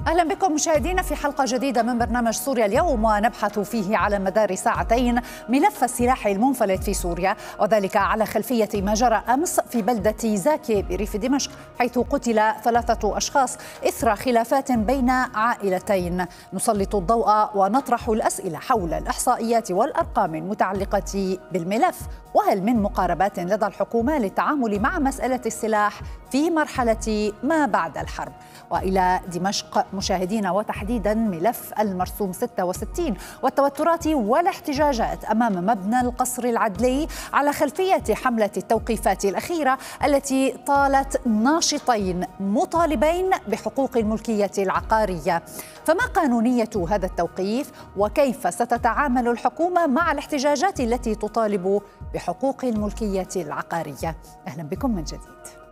أهلا بكم مشاهدينا في حلقة جديدة من برنامج سوريا اليوم، ونبحث فيه على مدار ساعتين ملف السلاح المنفلت في سوريا، وذلك على خلفية ما جرى أمس في بلدة زاكي بريف دمشق، حيث قتل 3 أشخاص إثر خلافات بين عائلتين. نسلط الضوء ونطرح الأسئلة حول الإحصائيات والأرقام المتعلقة بالملف، وهل من مقاربات لدى الحكومة للتعامل مع مسألة السلاح في مرحلة ما بعد الحرب. وإلى دمشق مشاهدينا، وتحديدا ملف المرسوم 66 والتوترات والاحتجاجات أمام مبنى القصر العدلي على خلفية حملة التوقيفات الأخيرة التي طالت ناشطين مطالبين بحقوق الملكية العقارية. فما قانونية هذا التوقيف، وكيف ستتعامل الحكومة مع الاحتجاجات التي تطالب بحقوق الملكية العقارية؟ أهلا بكم من جديد.